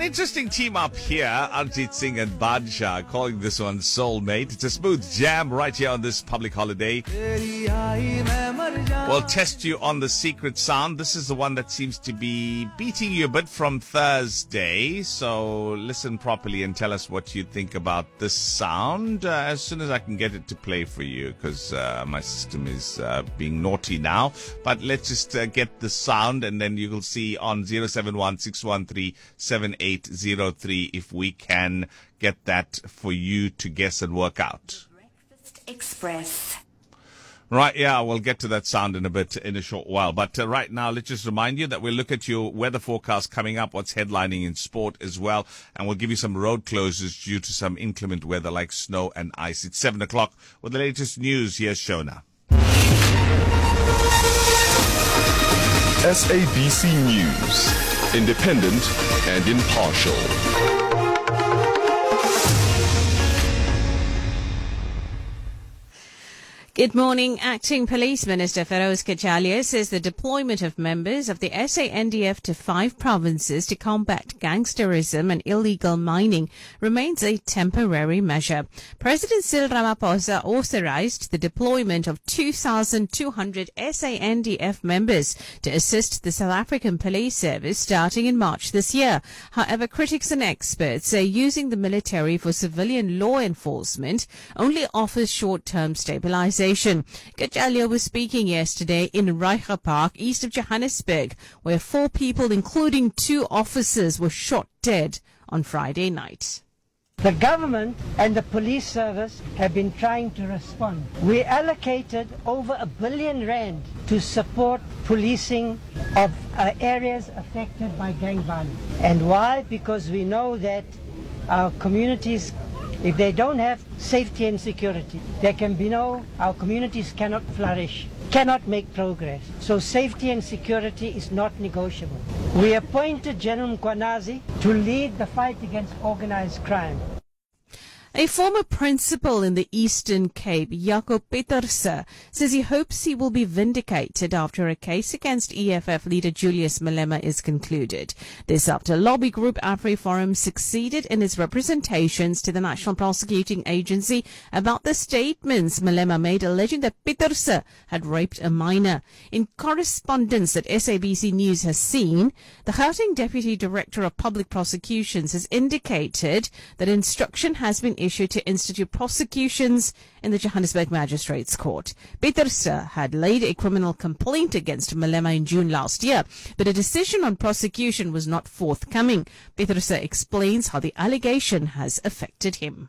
interesting team up here, Arjit Singh and Badshah, calling this one Soulmate. It's a smooth jam right here on this public holiday. We'll test you on the secret sound. This is the one that seems to be beating you a bit from Thursday. So listen properly and tell us what you think about this sound as soon as I can get it to play for you, because my system is being naughty now. But let's just get the sound, and then you will see on 071-613-7803 if we can get that for you to guess and work out. Breakfast Express. Right, yeah, we'll get to that sound in a short while. But right now, let's just remind you that we'll look at your weather forecast coming up, what's headlining in sport as well, and we'll give you some road closures due to some inclement weather like snow and ice. It's 7 o'clock with the latest news. Here's Shona. SABC News, independent and impartial. Good morning. Acting Police Minister Feroz Kachalia says the deployment of members of the SANDF to 5 provinces to combat gangsterism and illegal mining remains a temporary measure. President Cyril Ramaphosa authorized the deployment of 2,200 SANDF members to assist the South African Police Service starting in March this year. However, critics and experts say using the military for civilian law enforcement only offers short-term stabilization. Kachalia was speaking yesterday in Reiger Park, east of Johannesburg, where 4 people, including 2 officers, were shot dead on Friday night. The government and the police service have been trying to respond. We allocated over R1 billion to support policing of areas affected by gang violence. And why? Because we know that our communities, if they don't have safety and security, our communities cannot flourish, cannot make progress. So safety and security is not negotiable. We appointed General Mkwanazi to lead the fight against organized crime. A former principal in the Eastern Cape, Jaco Pieterse, says he hopes he will be vindicated after a case against EFF leader Julius Malema is concluded. This after lobby group AfriForum succeeded in its representations to the National Prosecuting Agency about the statements Malema made alleging that Pieterse had raped a minor. In correspondence that SABC News has seen, the Gauteng Deputy Director of Public Prosecutions has indicated that instruction has been issued to institute prosecutions in the Johannesburg Magistrates Court. Pieterse had laid a criminal complaint against Malema in June last year, but a decision on prosecution was not forthcoming. Pieterse explains how the allegation has affected him.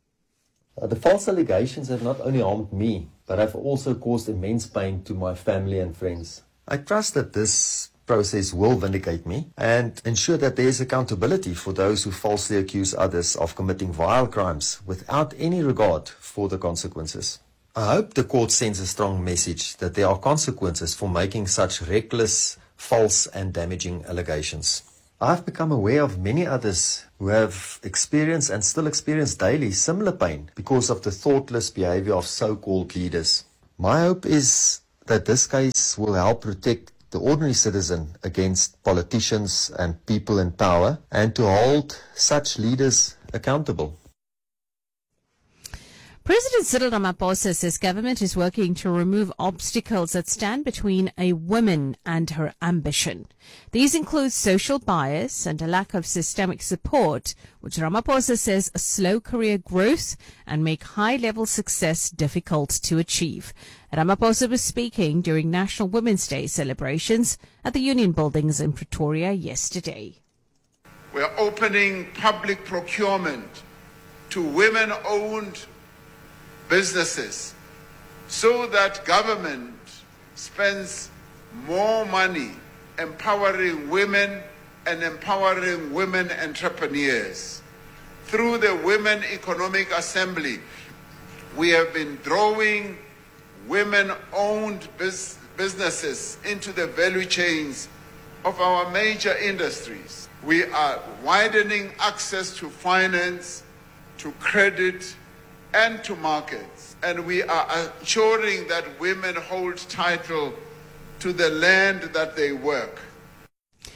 The false allegations have not only harmed me, but have also caused immense pain to my family and friends. I trust that this process will vindicate me and ensure that there is accountability for those who falsely accuse others of committing vile crimes without any regard for the consequences. I hope the court sends a strong message that there are consequences for making such reckless, false and damaging allegations. I've become aware of many others who have experienced and still experience daily similar pain because of the thoughtless behavior of so-called leaders. My hope is that this case will help protect the ordinary citizen against politicians and people in power, and to hold such leaders accountable. President Cyril Ramaphosa says government is working to remove obstacles that stand between a woman and her ambition. These include social bias and a lack of systemic support, which Ramaphosa says slow career growth and make high-level success difficult to achieve. Ramaphosa was speaking during National Women's Day celebrations at the Union Buildings in Pretoria yesterday. We are opening public procurement to women-owned businesses so that government spends more money empowering women and empowering women entrepreneurs. Through the Women Economic Assembly, we have been drawing women-owned businesses into the value chains of our major industries. We are widening access to finance, to credit, and to markets. And we are ensuring that women hold title to the land that they work.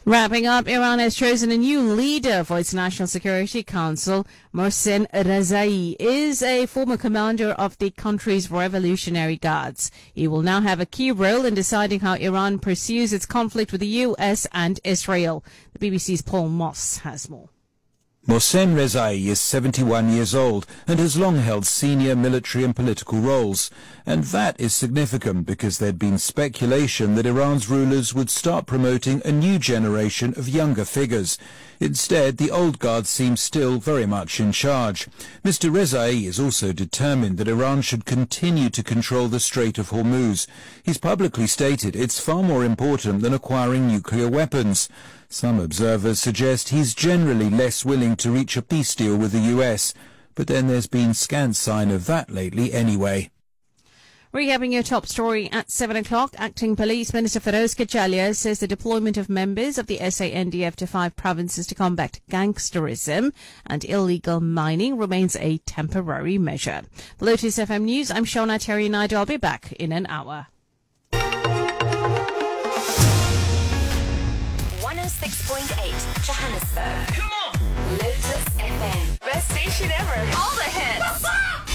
Wrapping up, Iran has chosen a new leader for its National Security Council. Mohsen Rezai is a former commander of the country's Revolutionary Guards. He will now have a key role in deciding how Iran pursues its conflict with the U.S. and Israel. The BBC's Paul Moss has more. Mohsen Rezai is 71 years old and has long held senior military and political roles. And that is significant because there'd been speculation that Iran's rulers would start promoting a new generation of younger figures. Instead, the old guard seems still very much in charge. Mr. Rezai is also determined that Iran should continue to control the Strait of Hormuz. He's publicly stated it's far more important than acquiring nuclear weapons. Some observers suggest he's generally less willing to reach a peace deal with the US, but then there's been scant sign of that lately anyway. Recapping your top story at 7 o'clock, Acting Police Minister Feroz Kachalia says the deployment of members of the SANDF to 5 provinces to combat gangsterism and illegal mining remains a temporary measure. For Lotus FM News, I'm Shona Terry Naidu. I'll be back in an hour. 106.8 Johannesburg. Come on! Lotus FM. Best station ever. All the hits.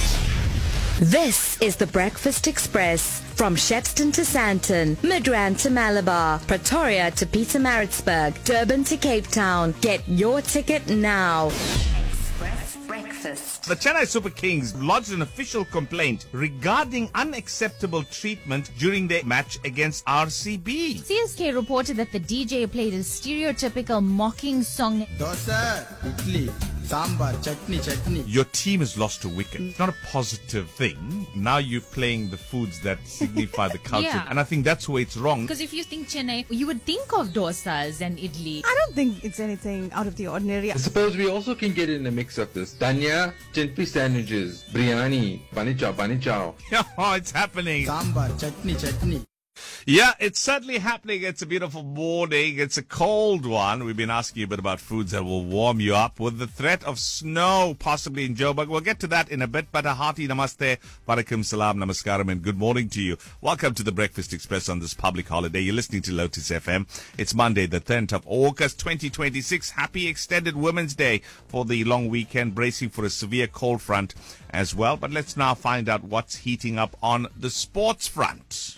This is the Breakfast Express. From Shepston to Sandton, Midrand to Malabar, Pretoria to Pietermaritzburg, Durban to Cape Town. Get your ticket now. Express Breakfast. The Chennai Super Kings lodged an official complaint regarding unacceptable treatment during their match against RCB. CSK reported that the DJ played a stereotypical mocking song. Dosa, idli, sambar, chutney. Your team has lost a wicket. It's not a positive thing. Now you're playing the foods that signify the culture. Yeah. And I think that's where it's wrong. Because if you think Chennai, you would think of dosas and idli. I don't think it's anything out of the ordinary. I suppose we also can get in the mix of this. Danya, chinpi sandwiches, biryani, bani chow. Oh, it's happening. Sambar, chutney. Yeah, it's certainly happening. It's a beautiful morning. It's a cold one. We've been asking you a bit about foods that will warm you up with the threat of snow possibly in Joburg. We'll get to that in a bit, but a hearty namaste, barakum salam, namaskaram, and good morning to you. Welcome to the Breakfast Express on this public holiday. You're listening to Lotus FM. It's Monday, the 10th of August, 2026. Happy extended Women's Day for the long weekend, bracing for a severe cold front as well. But let's now find out what's heating up on the sports front.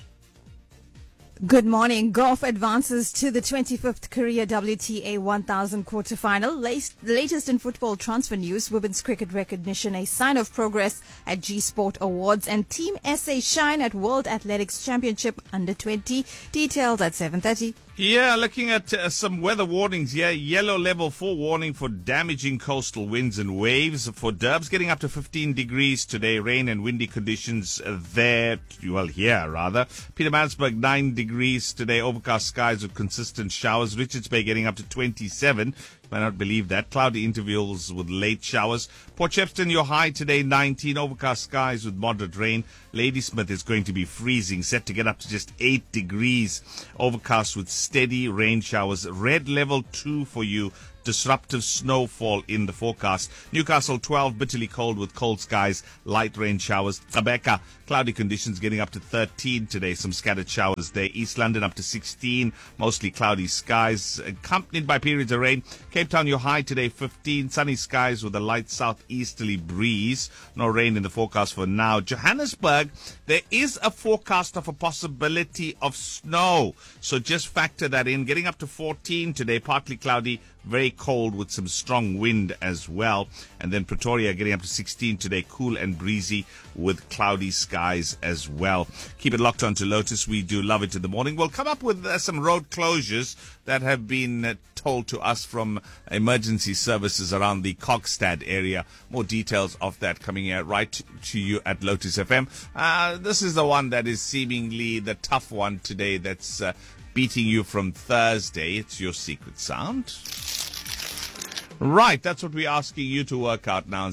Good morning. Golf advances to the 25th Korea WTA 1000 quarterfinal. The latest in football transfer news, women's cricket recognition, a sign of progress at G Sport Awards, and Team SA shine at World Athletics Championship Under 20. Details at 7:30. Yeah, looking at some weather warnings here. Yellow level 4 warning for damaging coastal winds and waves. For Durbs, getting up to 15 degrees today. Rain and windy conditions there. Well, here rather. Pietermaritzburg 9 degrees today. Overcast skies with consistent showers. Richards Bay getting up to 27. Might not believe that. Cloudy intervals with late showers. Port Shepston, your high today, 19. Overcast skies with moderate rain. Ladysmith is going to be freezing, set to get up to just 8 degrees. Overcast with steady rain showers. Red level 2 for you. Disruptive snowfall in the forecast. Newcastle 12, bitterly cold with cold skies, light rain showers. Rebecca, cloudy conditions getting up to 13 today, some scattered showers there. East London up to 16, mostly cloudy skies, accompanied by periods of rain. Cape Town, your high today, 15, sunny skies with a light southeasterly breeze. No rain in the forecast for now. Johannesburg, there is a forecast of a possibility of snow, so just factor that in. Getting up to 14 today, partly cloudy, very cold with some strong wind as well. And then Pretoria getting up to 16 today, cool and breezy with cloudy skies as well. Keep it locked on to Lotus. We do love it in the morning. We'll come up with some road closures that have been told to us from emergency services around the Kokstad area. More details of that coming out right to you at Lotus FM. This is the one that is seemingly the tough one today that's beating you from Thursday. It's your secret sound. Right, that's what we're asking you to work out now.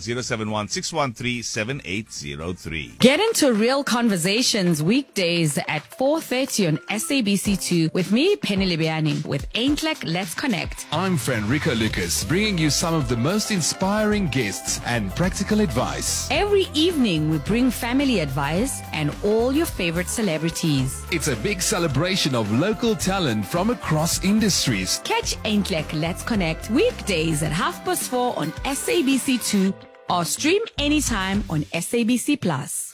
071-613-7803. Get into real conversations weekdays at 4:30 on SABC2 with me, Penny Libiani, with Ain't Like Let's Connect. I'm Fenrico Lucas, bringing you some of the most inspiring guests and practical advice. Every evening, we bring family advice and all your favorite celebrities. It's a big celebration of local talent from across industries. Catch Ain't Like Let's Connect weekdays at 4:30 on SABC2 or stream anytime on SABC Plus.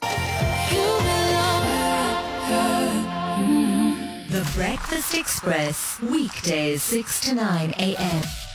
The Breakfast Express, weekdays 6 to 9 a.m.